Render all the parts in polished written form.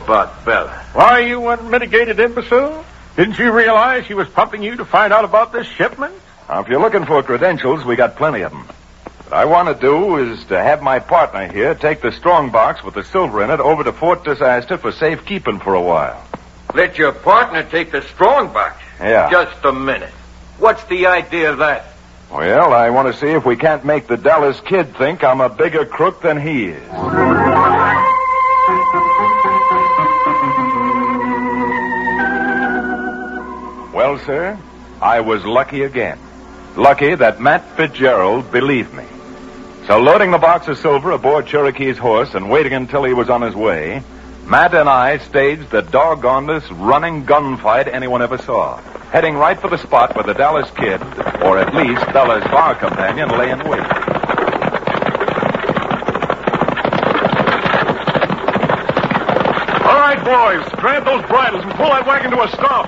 about Bella? Why, you unmitigated imbecile? Didn't you realize she was pumping you to find out about this shipment? Now, if you're looking for credentials, we got plenty of them. What I want to do is to have my partner here take the strong box with the silver in it over to Fort Disaster for safekeeping for a while. Let your partner take the strong box? Yeah. Just a minute. What's the idea of that? Well, I want to see if we can't make the Dallas Kid think I'm a bigger crook than he is. Well, sir, I was lucky again. Lucky that Matt Fitzgerald believed me. So loading the box of silver aboard Cherokee's horse and waiting until he was on his way, Matt and I staged the doggonedest running gunfight anyone ever saw, heading right for the spot where the Dallas Kid, or at least Bella's bar companion, lay in wait. All right, boys, grab those bridles and pull that wagon to a stop.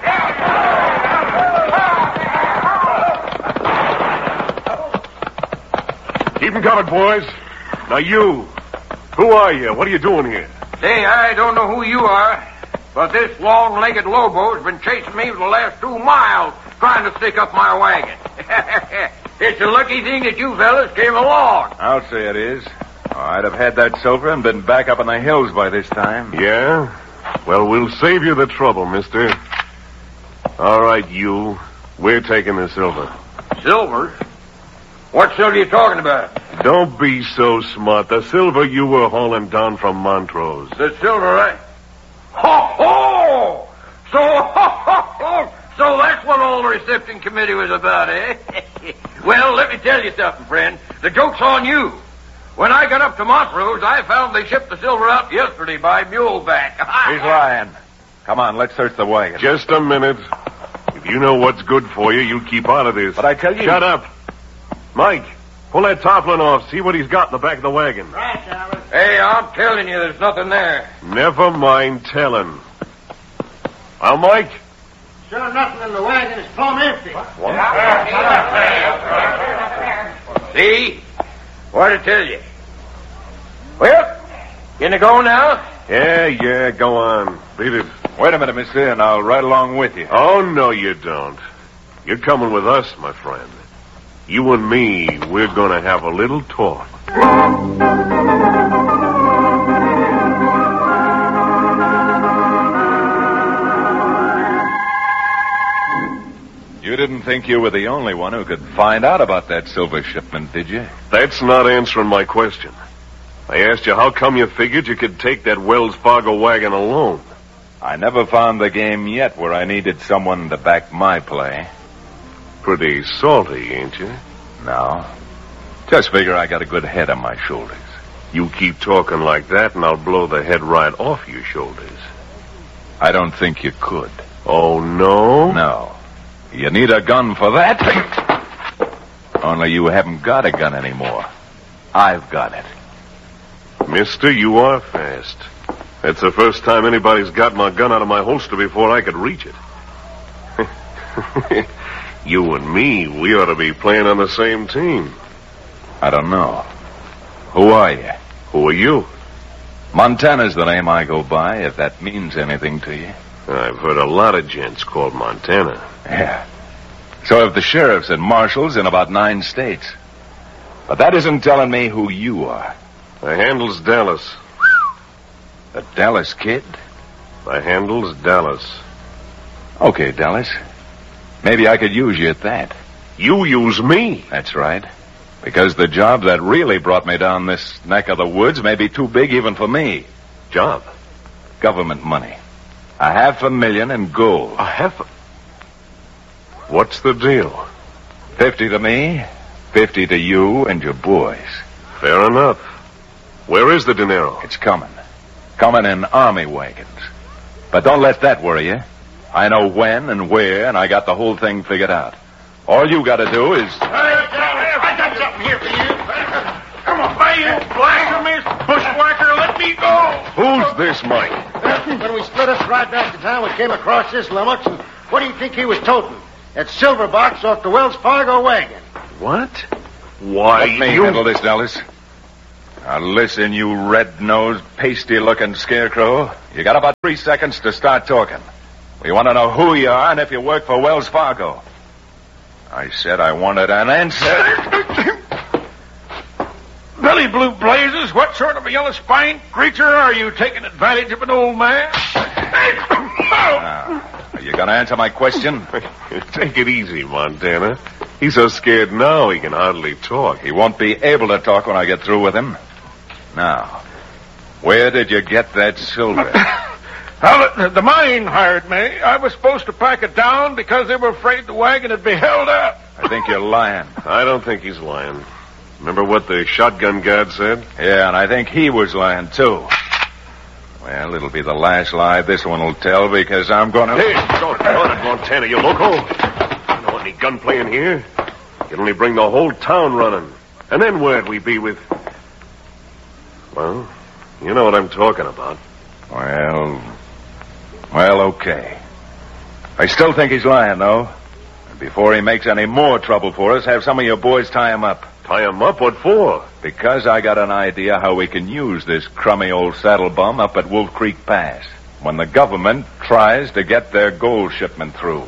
Keep them covered, boys. Now, you. Who are you? What are you doing here? Say, I don't know who you are, but this long-legged Lobo's been chasing me for the last 2 miles trying to stick up my wagon. It's a lucky thing that you fellas came along. I'll say it is. I'd have had that silver and been back up in the hills by this time. Yeah? Well, we'll save you the trouble, mister. All right, you. We're taking the silver. Silver? What silver are you talking about? Don't be so smart. The silver you were hauling down from Montrose. The silver, eh? Ho-ho! So that's what all the reception committee was about, eh? Well, let me tell you something, friend. The joke's on you. When I got up to Montrose, I found they shipped the silver out yesterday by muleback. He's lying. Come on, let's search the wagon. Just a minute. If you know what's good for you, you keep out of this. But I tell you... Shut up. Mike, pull that tarpaulin off. See what he's got in the back of the wagon. Right, Charlie. Hey, I'm telling you, there's nothing there. Never mind telling. Well, Mike? Sure nothing in the wagon is plumb empty. See? What'd I tell you? Well, can I go now? Yeah, go on. Beat it. Wait a minute, mister, and I'll ride along with you. Oh, no, you don't. You're coming with us, my friend. You and me, we're going to have a little talk. You didn't think you were the only one who could find out about that silver shipment, did you? That's not answering my question. I asked you how come you figured you could take that Wells Fargo wagon alone. I never found the game yet where I needed someone to back my play. Pretty salty, ain't you? No. Just figure I got a good head on my shoulders. You keep talking like that and I'll blow the head right off your shoulders. I don't think you could. Oh, no? No. You need a gun for that. Only you haven't got a gun anymore. I've got it. Mister, you are fast. That's the first time anybody's got my gun out of my holster before I could reach it. You and me, we ought to be playing on the same team. I don't know. Who are you? Who are you? Montana's the name I go by, if that means anything to you. I've heard a lot of gents called Montana. Yeah. So have the sheriffs and marshals in about 9 states. But that isn't telling me who you are. The handle's Dallas. The Dallas Kid? The handle's Dallas. Okay, Dallas. Maybe I could use you at that. You use me? That's right. Because the job that really brought me down this neck of the woods may be too big even for me. Job? Government money. $500,000 in gold. What's the deal? 50 to me, 50 to you and your boys. Fair enough. Where is the dinero? It's coming. Coming in army wagons. But don't let that worry you. I know when and where, and I got the whole thing figured out. All you got to do is... I got something here for you. Come on, you blasphemous bushwhacker, let me go! Who's this, Mike? When we split us right back to town, we came across this lummox, and what do you think he was toting? That silver box off the Wells Fargo wagon. What? Why, Let me handle this, Dallas. Now listen, you red-nosed, pasty-looking scarecrow. You got about 3 seconds to start talking. We want to know who you are and if you work for Wells Fargo. I said I wanted an answer. Billy Blue Blazes, what sort of a yellow-spined creature are you taking advantage of an old man? Are you going to answer my question? Take it easy, Montana. He's so scared now he can hardly talk. He won't be able to talk when I get through with him. Now, where did you get that silver? Well, the mine hired me. I was supposed to pack it down because they were afraid the wagon would be held up. I think you're lying. I don't think he's lying. Remember what the shotgun guard said? Yeah, and I think he was lying, too. Well, it'll be the last lie this one will tell because I'm going to... Hey, don't run it, Montana, you loco. You know any gunplay in here? You'd only bring the whole town running. And then where'd we be with... Well, you know what I'm talking about. Well, okay. I still think he's lying, though. And before he makes any more trouble for us, have some of your boys tie him up. Tie him up? What for? Because I got an idea how we can use this crummy old saddle bum up at Wolf Creek Pass when the government tries to get their gold shipment through.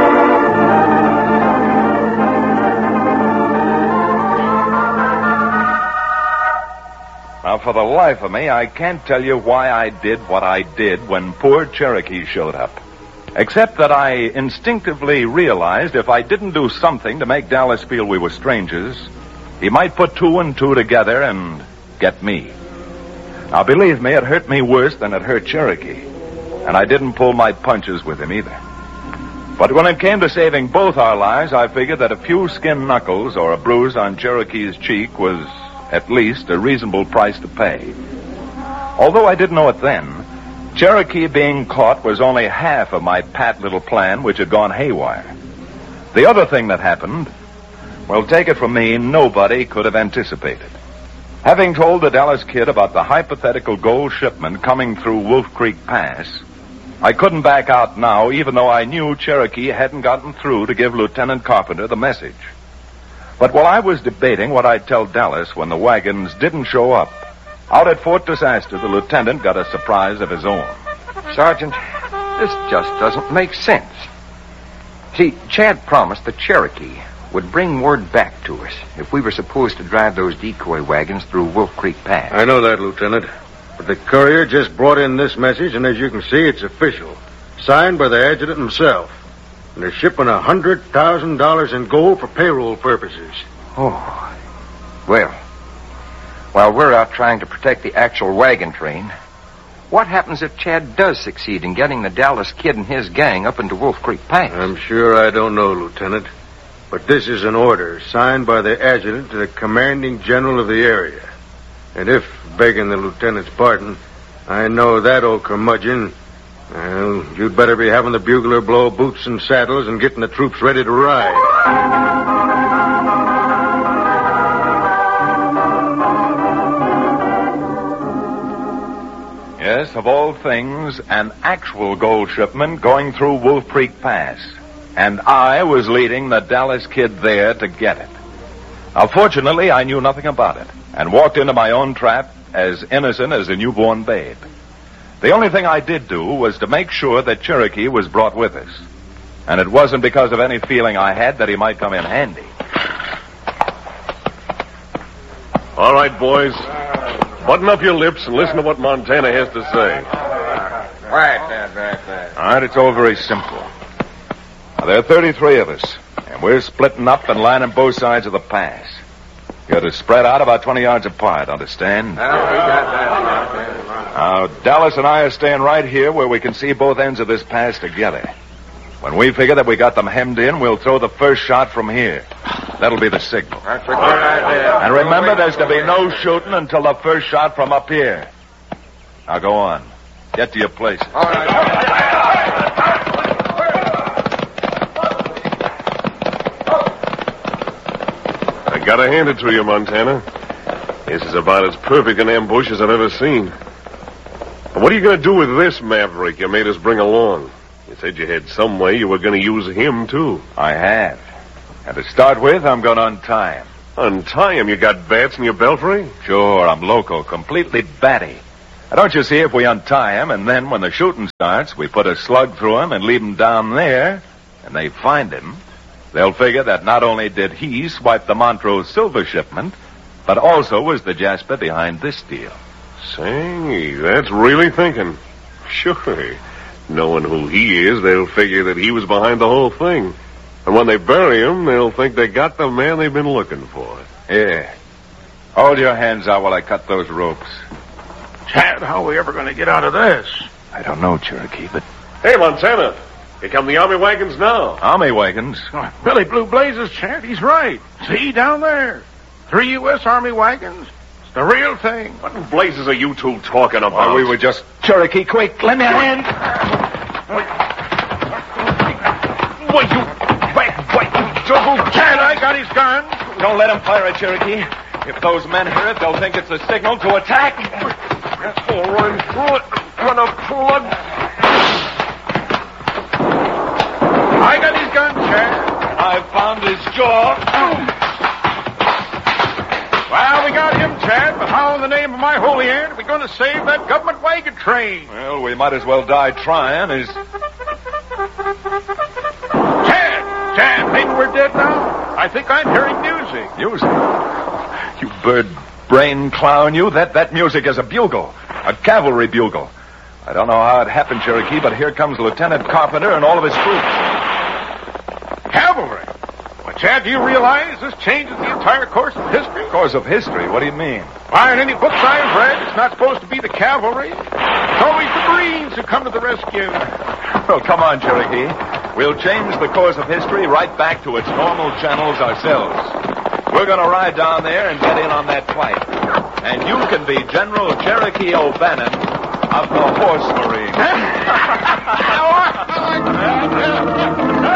Now, for the life of me, I can't tell you why I did what I did when poor Cherokee showed up. Except that I instinctively realized if I didn't do something to make Dallas feel we were strangers, he might put 2 and 2 together and get me. Now, believe me, it hurt me worse than it hurt Cherokee. And I didn't pull my punches with him either. But when it came to saving both our lives, I figured that a few skin knuckles or a bruise on Cherokee's cheek was at least a reasonable price to pay. Although I didn't know it then, Cherokee being caught was only half of my pat little plan, which had gone haywire. The other thing that happened, well, take it from me, nobody could have anticipated. Having told the Dallas kid about the hypothetical gold shipment coming through Wolf Creek Pass, I couldn't back out now, even though I knew Cherokee hadn't gotten through to give Lieutenant Carpenter the message. But while I was debating what I'd tell Dallas when the wagons didn't show up, out at Fort Disaster, the lieutenant got a surprise of his own. Sergeant, this just doesn't make sense. See, Chad promised that Cherokee would bring word back to us if we were supposed to drive those decoy wagons through Wolf Creek Pass. I know that, Lieutenant. But the courier just brought in this message, and as you can see, it's official. Signed by the adjutant himself. And they're shipping $100,000 in gold for payroll purposes. Oh. Well, while we're out trying to protect the actual wagon train, what happens if Chad does succeed in getting the Dallas kid and his gang up into Wolf Creek Pass? I'm sure I don't know, Lieutenant. But this is an order signed by the adjutant to the commanding general of the area. And if, begging the lieutenant's pardon, I know that old curmudgeon, well, you'd better be having the bugler blow boots and saddles and getting the troops ready to ride. Yes, of all things, an actual gold shipment going through Wolf Creek Pass. And I was leading the Dallas kid there to get it. Now, fortunately, I knew nothing about it and walked into my own trap as innocent as a newborn babe. The only thing I did do was to make sure that Cherokee was brought with us. And it wasn't because of any feeling I had that he might come in handy. All right, boys. Button up your lips and listen to what Montana has to say. Right. All right, it's all very simple. Now, there are 33 of us, and we're splitting up and lining both sides of the pass. You're to spread out about 20 yards apart, understand? Now, Dallas and I are staying right here where we can see both ends of this pass together. When we figure that we got them hemmed in, we'll throw the first shot from here. That'll be the signal. That's a good idea. And remember, there's to be no shooting until the first shot from up here. Now, go on. Get to your places. All right. I gotta hand it to you, Montana. This is about as perfect an ambush as I've ever seen. What are you going to do with this maverick you made us bring along? You said you had some way you were going to use him, too. I have. And to start with, I'm going to untie him. Untie him. You got bats in your belfry? Sure, I'm loco, completely batty. Now, don't you see, if we untie him, and then when the shooting starts, we put a slug through him and leave him down there, and they find him, they'll figure that not only did he swipe the Montrose silver shipment, but also was the Jasper behind this deal. Say, that's really thinking. Sure. Knowing who he is, they'll figure that he was behind the whole thing. And when they bury him, they'll think they got the man they've been looking for. Here. Hold your hands out while I cut those ropes. Chad, how are we ever going to get out of this? I don't know, Cherokee, but... Hey, Montana. Here come the army wagons now. Army wagons? Oh, Billy Blue Blazes, Chad. He's right. See, down there. 3 U.S. Army wagons. It's the real thing. What in blazes are you two talking about? Well, we were just... Cherokee, quick, lend me a hand. What, you... Chad, I got his gun. Don't let him fire it, Cherokee. If those men hear it, they'll think it's a signal to attack. We'll run through it. Gonna plug. I got his gun, Chad. I've found his jaw. Well, we got him, Chad, but how in the name of my holy aunt are we going to save that government wagon train? Well, we might as well die trying as... Chad, maybe we're dead now. I think I'm hearing music. Music? You bird brain clown, you. That music is a bugle. A cavalry bugle. I don't know how it happened, Cherokee, but here comes Lieutenant Carpenter and all of his troops. Cavalry? Well, Chad, do you realize this changes the entire course of history? Course of history? What do you mean? Why, in any books I've read, it's not supposed to be the cavalry. It's always the Marines who come to the rescue. Well, come on, Cherokee. We'll change the course of history right back to its normal channels ourselves. We're going to ride down there and get in on that fight. And you can be General Cherokee O'Bannon of the Horse Marine.